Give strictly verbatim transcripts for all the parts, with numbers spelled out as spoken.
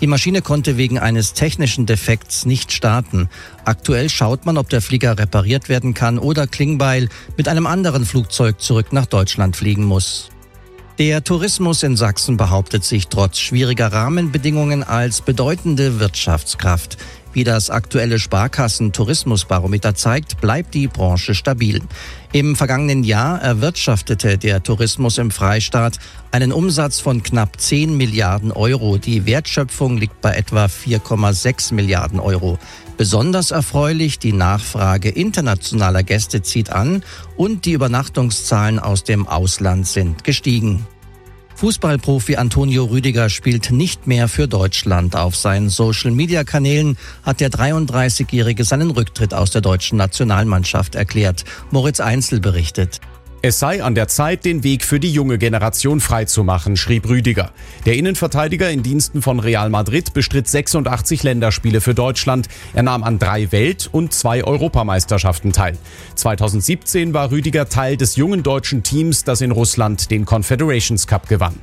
Die Maschine konnte wegen eines technischen Defekts nicht starten. Aktuell schaut man, ob der Flieger repariert werden kann oder Klingbeil mit einem anderen Flugzeug zurück nach Deutschland fliegen muss. Der Tourismus in Sachsen behauptet sich trotz schwieriger Rahmenbedingungen als bedeutende Wirtschaftskraft. Wie das aktuelle Sparkassen-Tourismusbarometer zeigt, bleibt die Branche stabil. Im vergangenen Jahr erwirtschaftete der Tourismus im Freistaat einen Umsatz von knapp zehn Milliarden Euro. Die Wertschöpfung liegt bei etwa vier Komma sechs Milliarden Euro. Besonders erfreulich, die Nachfrage internationaler Gäste zieht an und die Übernachtungszahlen aus dem Ausland sind gestiegen. Fußballprofi Antonio Rüdiger spielt nicht mehr für Deutschland. Auf seinen Social-Media-Kanälen hat der dreiunddreißigjährige seinen Rücktritt aus der deutschen Nationalmannschaft erklärt. Moritz Einzel berichtet. Es sei an der Zeit, den Weg für die junge Generation freizumachen, schrieb Rüdiger. Der Innenverteidiger in Diensten von Real Madrid bestritt sechsundachtzig Länderspiele für Deutschland. Er nahm an drei Welt- und zwei Europameisterschaften teil. zweitausendsiebzehn war Rüdiger Teil des jungen deutschen Teams, das in Russland den Confederations Cup gewann.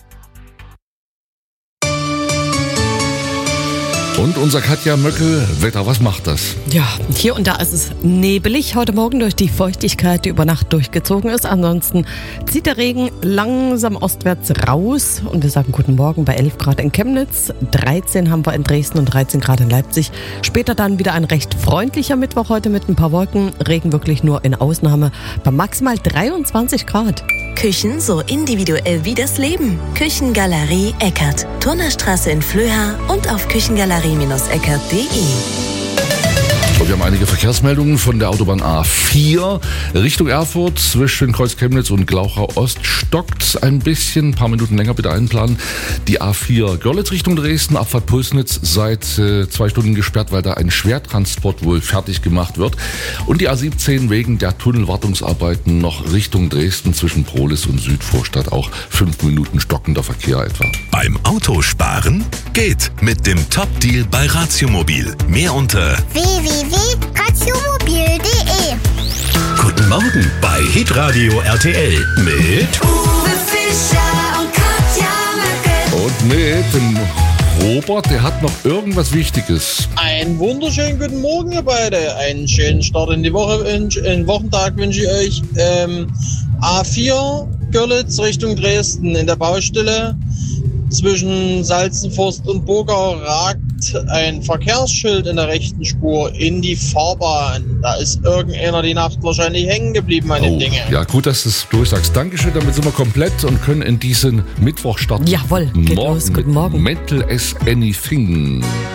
Und unser Katja Möckel, Wetter, was macht das? Ja, hier und da ist es nebelig heute Morgen durch die Feuchtigkeit, die über Nacht durchgezogen ist. Ansonsten zieht der Regen langsam ostwärts raus. Und wir sagen guten Morgen bei elf Grad in Chemnitz, dreizehn haben wir in Dresden und dreizehn Grad in Leipzig. Später dann wieder ein recht freundlicher Mittwoch heute mit ein paar Wolken. Regen wirklich nur in Ausnahme bei maximal dreiundzwanzig Grad. Küchen so individuell wie das Leben. Küchengalerie Eckert. Turnerstraße in Flöha und auf küchengalerie Bindestrich eckert punkt de. Wir haben einige Verkehrsmeldungen von der Autobahn A vier Richtung Erfurt zwischen Kreuz Chemnitz und Glauchau Ost stockt ein bisschen, ein paar Minuten länger bitte einplanen. Die A vier Görlitz Richtung Dresden, Abfahrt Pulsnitz seit äh, zwei Stunden gesperrt, weil da ein Schwertransport wohl fertig gemacht wird. Und die A siebzehn wegen der Tunnelwartungsarbeiten noch Richtung Dresden zwischen Prohlis und Südvorstadt auch fünf Minuten stockender Verkehr etwa. Beim Autosparen geht mit dem Top-Deal bei Ratiomobil. Mehr unter w w w punkt ratiomobil punkt de. Guten Morgen bei Hitradio R T L mit Uwe Fischer und Katja Möckel. Und mit dem Robert, der hat noch irgendwas Wichtiges. Einen wunderschönen guten Morgen, ihr beide. Einen schönen Start in die Woche, in den Wochentag wünsche ich euch. Ähm, A vier Görlitz Richtung Dresden in der Baustelle. Zwischen Salzenforst und Burgau ragt ein Verkehrsschild in der rechten Spur in die Fahrbahn. Da ist irgendeiner die Nacht wahrscheinlich hängen geblieben an den Oh, Dingen. ja, gut, dass du es durchsagst. Dankeschön, damit sind wir komplett und können in diesen Mittwoch starten. Jawohl, geht morgen los. Guten Morgen. Mental as Anything.